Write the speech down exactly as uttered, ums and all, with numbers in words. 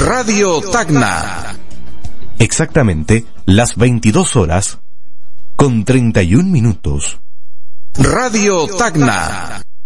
Radio Tacna. Exactamente las veintidós horas con treinta y un minutos. Radio Tacna.